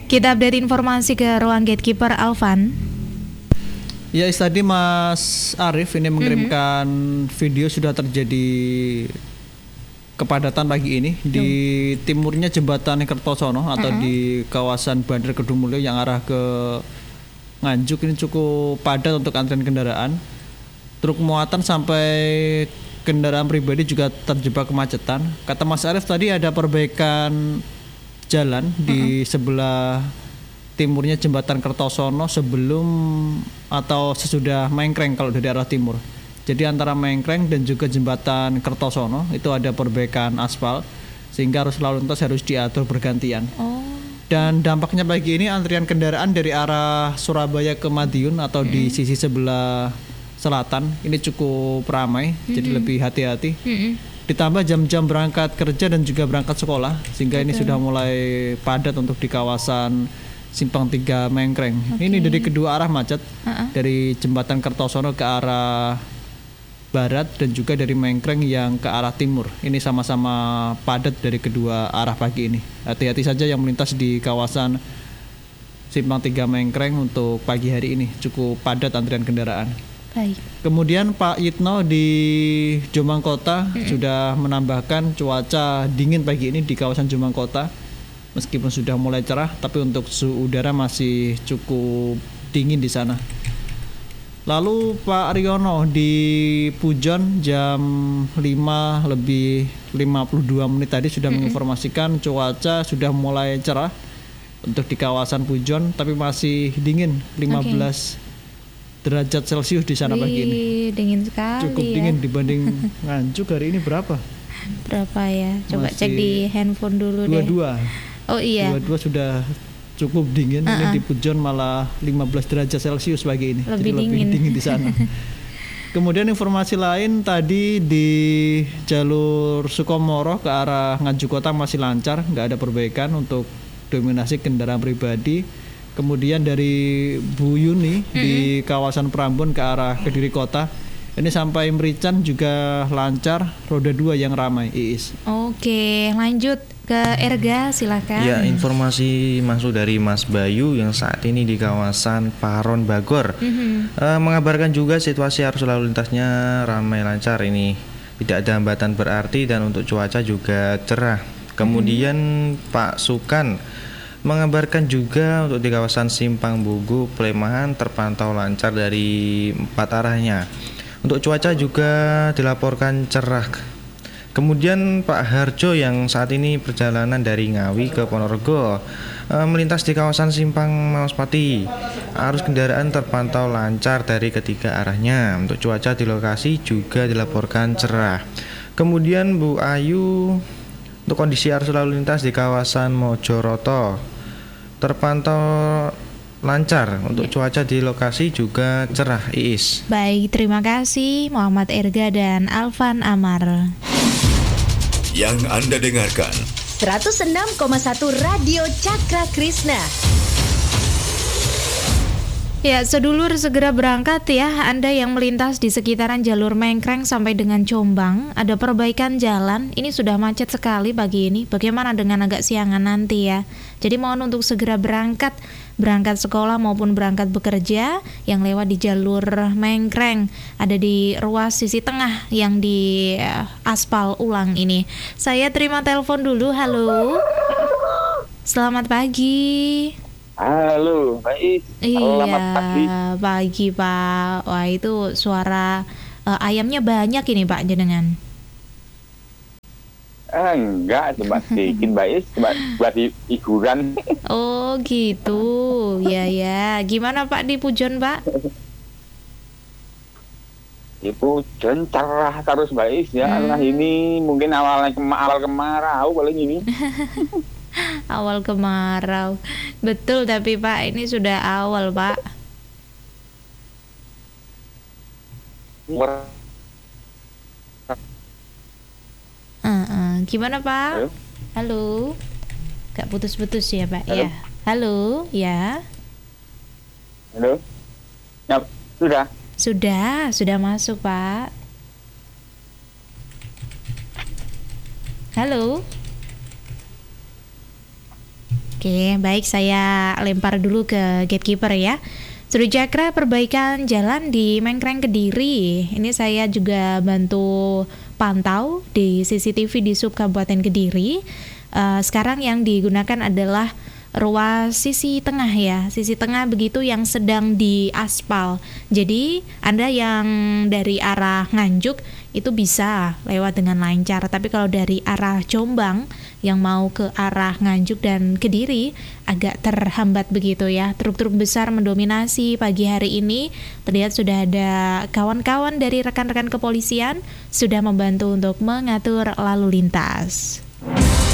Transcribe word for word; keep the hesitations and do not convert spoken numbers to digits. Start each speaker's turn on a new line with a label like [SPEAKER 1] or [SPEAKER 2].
[SPEAKER 1] Kita update informasi ke ruang gatekeeper Alvan.
[SPEAKER 2] Ya, tadi Mas Arief ini mengirimkan mm-hmm. video sudah terjadi kepadatan pagi ini di mm. timurnya jembatan Kertosono atau mm-hmm. di kawasan Bandar Kedung Mulyo yang arah ke Nganjuk ini cukup padat untuk antrian kendaraan. Truk muatan sampai kendaraan pribadi juga terjebak kemacetan. Kata Mas Arief tadi ada perbaikan jalan mm-hmm. di sebelah timurnya jembatan Kertosono sebelum atau sesudah Mengkreng kalau dari arah timur. Jadi antara Mengkreng dan juga jembatan Kertosono itu ada perbaikan aspal sehingga arus lalu lintas harus diatur bergantian. Oh. Dan dampaknya pagi ini antrian kendaraan dari arah Surabaya ke Madiun atau mm-hmm. di sisi sebelah selatan ini cukup ramai, mm-hmm. jadi lebih hati-hati. Mm-hmm. Ditambah jam-jam berangkat kerja dan juga berangkat sekolah sehingga okay. ini sudah mulai padat untuk di kawasan Simpang tiga Mengkreng. Okay. Ini dari kedua arah macet, uh-uh. dari jembatan Kertosono ke arah barat dan juga dari Mengkreng yang ke arah timur. Ini sama-sama padat dari kedua arah pagi ini. Hati-hati saja yang melintas di kawasan Simpang tiga Mengkreng untuk pagi hari ini. Cukup padat antrian kendaraan. Baik. Kemudian Pak Yitno di Jombang Kota mm-hmm. sudah menambahkan cuaca dingin pagi ini di kawasan Jombang Kota. Meskipun sudah mulai cerah, tapi untuk suhu udara masih cukup dingin di sana. Lalu Pak Riono di Pujon jam lima lebih lima puluh dua menit tadi sudah mm-hmm. menginformasikan cuaca sudah mulai cerah untuk di kawasan Pujon, tapi masih dingin lima belas okay. derajat Celcius di sana. Wih, pagi ini.
[SPEAKER 1] Dingin sekali.
[SPEAKER 2] Cukup ya. Dingin dibanding Nganjuk hari ini berapa? Berapa
[SPEAKER 1] ya? Coba masih cek di handphone dulu
[SPEAKER 2] dua dua.
[SPEAKER 1] deh. dua dua. Oh iya.
[SPEAKER 2] dua dua sudah cukup dingin. Uh-uh. Ini di Pujon malah lima belas derajat Celcius pagi ini.
[SPEAKER 1] Lebih
[SPEAKER 2] Jadi
[SPEAKER 1] dingin.
[SPEAKER 2] lebih dingin di sana. Kemudian informasi lain tadi di jalur Sukomoro ke arah Nganjuk Kota masih lancar, nggak ada perbaikan untuk dominasi kendaraan pribadi. Kemudian dari Bu Yuni mm-hmm. di kawasan Prambon ke arah Kediri Kota ini sampai Merican juga lancar, roda dua yang ramai. Iis.
[SPEAKER 1] Oke, lanjut ke Erga, silakan.
[SPEAKER 3] Ya, informasi masuk dari Mas Bayu yang saat ini di kawasan Paron Bagor. Mm-hmm. Uh, mengabarkan juga situasi arus lalu lintasnya ramai lancar ini. Tidak ada hambatan berarti dan untuk cuaca juga cerah. Kemudian mm-hmm. Pak Sukan mengabarkan juga untuk di kawasan Simpang Bugu Plemahan terpantau lancar dari empat arahnya. Untuk cuaca juga dilaporkan cerah. Kemudian Pak Harjo yang saat ini perjalanan dari Ngawi ke Ponorogo e, melintas di kawasan Simpang Mauspati. Arus kendaraan terpantau lancar dari ketiga arahnya. Untuk cuaca di lokasi juga dilaporkan cerah. Kemudian Bu Ayu untuk kondisi arus lalu lintas di kawasan Mojoroto terpantau lancar. Untuk ya. Cuaca di lokasi juga cerah. Iis.
[SPEAKER 1] Baik, terima kasih Muhammad Erga dan Alvan Amar.
[SPEAKER 4] Yang Anda dengarkan
[SPEAKER 5] seratus enam koma satu Radio Cakra Krishna.
[SPEAKER 1] Ya, sedulur segera berangkat ya. Anda yang melintas di sekitaran jalur Mengkreng sampai dengan Jombang, ada perbaikan jalan. Ini sudah macet sekali pagi ini. Bagaimana dengan agak siangan nanti ya? Jadi mohon untuk segera berangkat, berangkat sekolah maupun berangkat bekerja yang lewat di jalur Mengkreng. Ada di ruas sisi tengah yang di uh, aspal ulang ini. Saya terima telepon dulu. Halo. Selamat pagi.
[SPEAKER 6] Halo, baik.
[SPEAKER 1] Selamat iya, pagi. Pagi, Pak. Wah, itu suara uh, ayamnya banyak ini, Pak, jenengan.
[SPEAKER 6] Eh, enggak, coba sedikit, baik. Coba buat hiburan.
[SPEAKER 1] Oh, gitu. Ya, ya. Gimana, Pak, di Pujon, Pak?
[SPEAKER 6] Di Pujon cerah terus, baik. Ya, hmm. Allah, ini mungkin awalnya kema- awal kemarau paling ini.
[SPEAKER 1] Awal kemarau. Betul, tapi Pak ini sudah awal, Pak. Uh-uh. Gimana, Pak? Halo? Halo? Gak putus-putus ya, Pak? Halo? Ya. Halo, ya.
[SPEAKER 6] Halo? Ya, sudah.
[SPEAKER 1] Sudah, sudah masuk, Pak. Halo? Oke, baik, saya lempar dulu ke gatekeeper ya. Seru Cakra, perbaikan jalan di Mengkreng Kediri. Ini saya juga bantu pantau di C C T V di Sub Kabupaten Kediri. Uh, sekarang yang digunakan adalah ruas sisi tengah ya, sisi tengah begitu yang sedang diaspal. Jadi Anda yang dari arah Nganjuk itu bisa lewat dengan lancar, tapi kalau dari arah Jombang yang mau ke arah Nganjuk dan Kediri agak terhambat begitu ya. Truk-truk besar mendominasi pagi hari ini. Terlihat sudah ada kawan-kawan dari rekan-rekan kepolisian sudah membantu untuk mengatur lalu lintas.